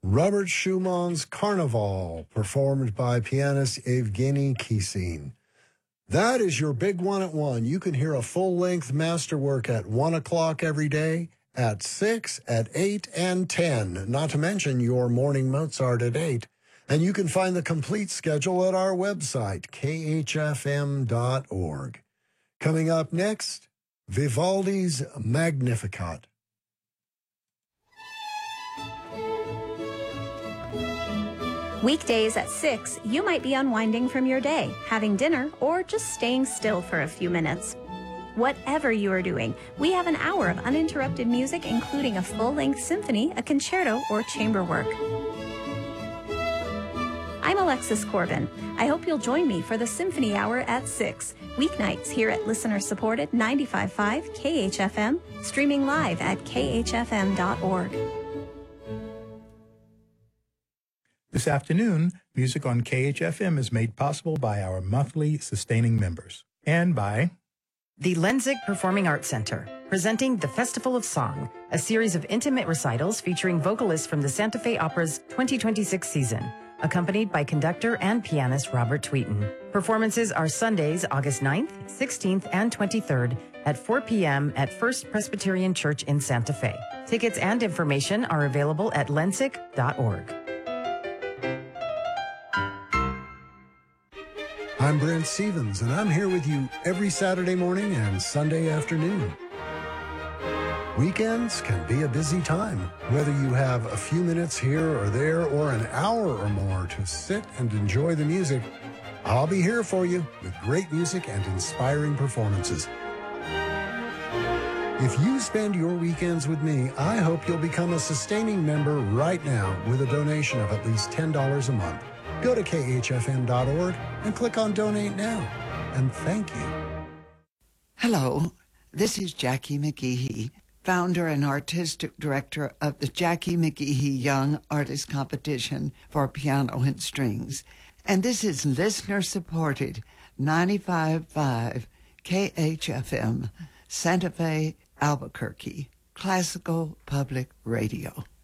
Robert Schumann's Carnival, performed by pianist Evgeny Kissin. That is your Big One at 1. You can hear a full-length masterwork at 1 o'clock every day, at 6, at 8, and 10, not to mention your morning Mozart at 8. And you can find the complete schedule at our website, khfm.org. Coming up next, Vivaldi's Magnificat. Weekdays at 6, you might be unwinding from your day, having dinner, or just staying still for a few minutes. Whatever you are doing, we have an hour of uninterrupted music, including a full-length symphony, a concerto, or chamber work. I'm Alexis Corbin. I hope you'll join me for the Symphony Hour at 6, weeknights here at listener-supported 95.5 KHFM, streaming live at khfm.org. This afternoon, music on KHFM is made possible by our monthly sustaining members and by the Lenzik Performing Arts Center, presenting the Festival of Song, a series of intimate recitals featuring vocalists from the Santa Fe Opera's 2026 season, accompanied by conductor and pianist Robert Tweeten. Performances are Sundays, August 9th, 16th, and 23rd at 4 p.m. at First Presbyterian Church in Santa Fe. Tickets and information are available at lenzik.org. I'm Brent Stevens, and I'm here with you every Saturday morning and Sunday afternoon. Weekends can be a busy time, whether you have a few minutes here or there or an hour or more to sit and enjoy the music. I'll be here for you with great music and inspiring performances. If you spend your weekends with me, I hope you'll become a sustaining member right now with a donation of at least $10 a month. Go to khfm.org and click on Donate Now. And thank you. Hello, this is Jackie McGehee, founder and artistic director of the Jackie McGehee Young Artist Competition for Piano and Strings. And this is listener-supported 95.5 KHFM, Santa Fe, Albuquerque, Classical Public Radio.